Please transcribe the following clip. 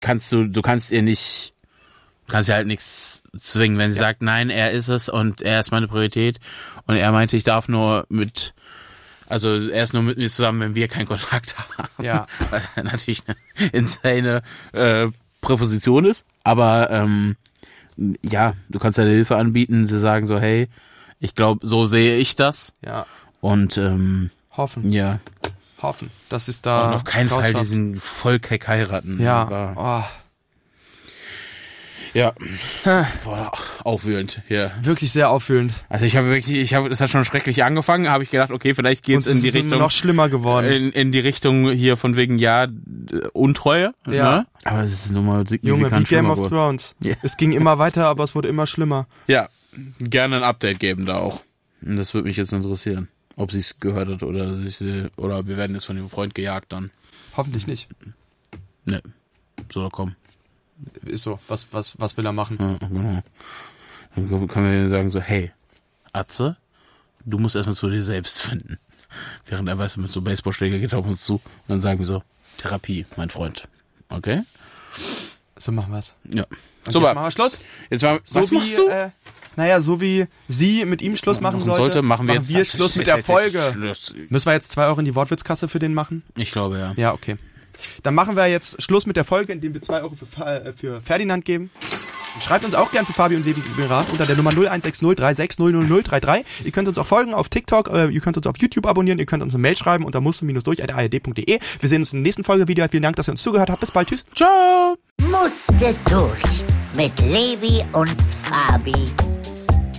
kannst ihr halt nichts zwingen, wenn sie sagt, nein, er ist es und er ist meine Priorität und er meinte, ich darf er ist nur mit mir zusammen, wenn wir keinen Kontakt haben. Ja. Was natürlich eine insane Präposition ist, aber du kannst deine Hilfe anbieten, sie sagen so, hey, ich glaube, so sehe ich das. Ja. Und hoffen. Ja. Hoffen. Das ist da. Und auf keinen Fall diesen Vollkeck heiraten. Ja. Aber, Ja. Boah, aufwühlend, ja. Wirklich sehr aufwühlend. Also es hat schon schrecklich angefangen, habe ich gedacht, okay, vielleicht geht's in die Richtung. Noch schlimmer geworden. In die Richtung hier von wegen, Untreue. Ja. Ne? Aber es ist nun mal signifikant Junge, wie Game of geworden. Thrones. Yeah. Es ging immer weiter, aber es wurde immer schlimmer. Ja, gerne ein Update geben da auch. Und das würde mich jetzt interessieren, ob sie es gehört hat oder wir werden jetzt von dem Freund gejagt dann. Hoffentlich nicht. Ne, soll er kommen. Ist so. Was will er machen? Ja, genau. Dann können wir sagen so, hey, Atze, du musst erstmal zu dir selbst finden. Während er mit so Baseballschläger geht auf uns zu und dann sagen wir so, Therapie, mein Freund. Okay? So machen wir's. Ja. Und super. Jetzt machen wir Schluss. Was machst du? So wie sie mit ihm Schluss machen sollte, machen wir jetzt Schluss mit der Folge. Müssen wir jetzt 2 Euro in die Wortwitzkasse für den machen? Ich glaube, ja. Ja, okay. Dann machen wir jetzt Schluss mit der Folge, indem wir 2 Euro für Ferdinand geben. Schreibt uns auch gern für Fabi und Levi Rat unter der Nummer 016036000033. Ihr könnt uns auch folgen auf TikTok, ihr könnt uns auf YouTube abonnieren, ihr könnt uns eine Mail schreiben unter musste-durch@ard.de. Wir sehen uns in der nächsten Folge wieder. Vielen Dank, dass ihr uns zugehört habt. Bis bald. Tschüss. Ciao. Musste durch mit Levi und Fabi.